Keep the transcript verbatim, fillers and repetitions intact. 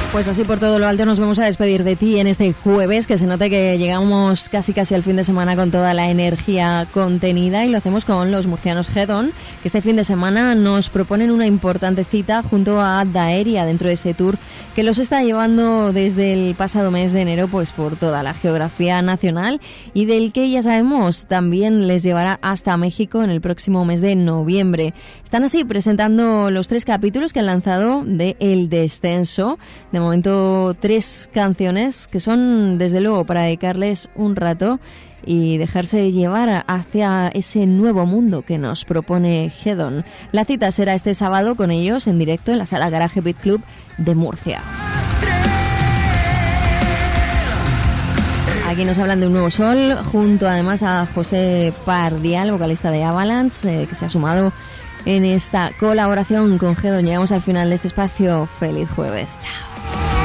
Pues así por todo lo alto nos vamos a despedir de ti en este jueves, que se note que llegamos casi casi al fin de semana con toda la energía contenida, y lo hacemos con los murcianos Head On, que este fin de semana nos proponen una importante cita junto a Daeria dentro de ese tour que los está llevando desde el pasado mes de enero pues por toda la geografía nacional, y del que ya sabemos también les llevará hasta México en el próximo mes de noviembre. Están así presentando los tres capítulos que han lanzado de El Descenso. De momento tres canciones que son desde luego para dedicarles un rato y dejarse llevar hacia ese nuevo mundo que nos propone Head On. La cita será este sábado con ellos en directo en la Sala Garage Beat Club de Murcia. Aquí nos hablan de un nuevo sol, junto además a José Pardial, vocalista de Avalanche, eh, que se ha sumado en esta colaboración con Head On. Llegamos al final de este espacio. Feliz jueves. Chao.